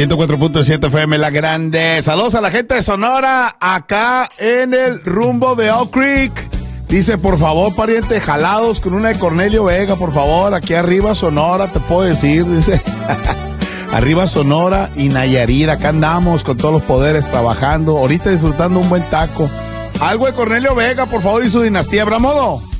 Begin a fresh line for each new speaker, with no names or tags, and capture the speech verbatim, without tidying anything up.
ciento cuatro punto siete F M La Grande. Saludos a la gente de Sonora, acá en el rumbo de Oak Creek. Dice, por favor, pariente, jalados con una de Cornelio Vega, por favor, aquí arriba Sonora, te puedo decir, dice. Arriba Sonora y Nayarit, acá andamos con todos los poderes trabajando, ahorita disfrutando un buen taco. Algo de Cornelio Vega, por favor, y su dinastía, Bramodo.